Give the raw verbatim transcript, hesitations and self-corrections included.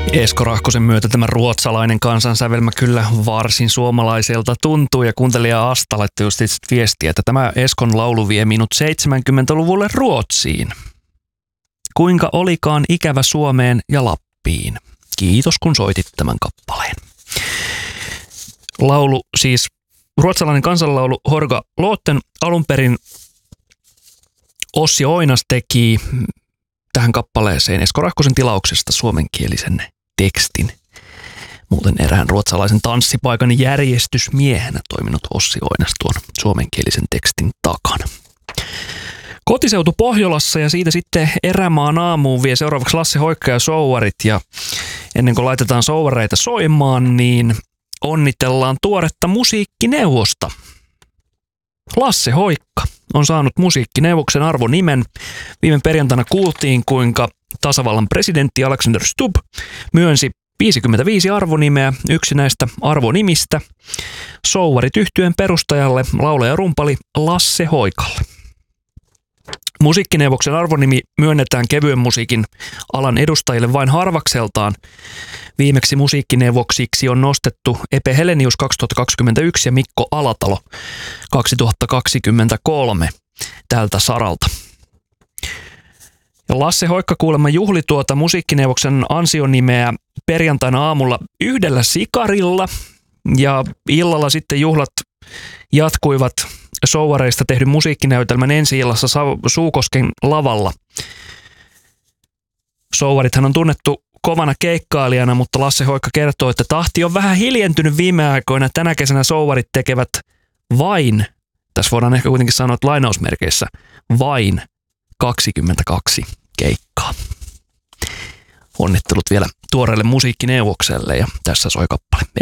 Esko Rahkosen myötä tämä ruotsalainen kansansävelmä kyllä varsin suomalaiselta tuntuu, ja kuuntelija Asta laittoi just viestiä, että tämä Eskon laulu vie minut seitsemänkymmentäluvulle Ruotsiin. Kuinka olikaan ikävä Suomeen ja Lappiin. Kiitos kun soitit tämän kappaleen. Laulu siis ruotsalainen kansanlaulu Horga Låten. Alun perin Ossi Oinas teki tähän kappaleeseen Esko Rahkosen tilauksesta suomenkielisen tekstin. Muuten erään ruotsalaisen tanssipaikan järjestysmiehenä toiminut Ossi Oinas tuon suomenkielisen tekstin takana. Kotiseutu Pohjolassa ja siitä sitten Erämaan aamuun vie seuraavaksi Lasse Hoikka ja Souvarit. Ja ennen kuin laitetaan souvareita soimaan, niin onnitellaan tuoretta musiikkineuvosta. Lasse Hoikka on saanut musiikkineuvoksen arvonimen. Viime perjantaina kuultiin, kuinka tasavallan presidentti Alexander Stubb myönsi viisikymmentäviisi arvonimeä, yksi näistä arvonimistä Souvarit -yhtyeen perustajalle, laulaja rumpali Lasse Hoikalle. Musiikkineuvoksen arvonimi myönnetään kevyen musiikin alan edustajille vain harvakseltaan. Viimeksi musiikkineuvoksiksi on nostettu Epe Helenius kaksituhattakaksikymmentäyksi ja Mikko Alatalo kaksituhattakaksikymmentäkolme tältä saralta. Ja Lasse Hoikka kuulemma juhli tuota musiikkineuvoksen ansionimeä perjantaina aamulla yhdellä sikarilla, ja illalla sitten juhlat jatkuivat Souvareista tehdyn musiikkinäytelmän ensi-illassa Suukosken lavalla. Souvarithan on tunnettu kovana keikkailijana, mutta Lasse Hoikka kertoo, että tahti on vähän hiljentynyt viime aikoina. Tänä kesänä Souvarit tekevät vain, tässä voidaan ehkä kuitenkin sanoa, että lainausmerkeissä, vain kaksikymmentäkaksi keikkaa. Onnittelut vielä tuoreelle musiikkineuvokselle, ja tässä soi kappale.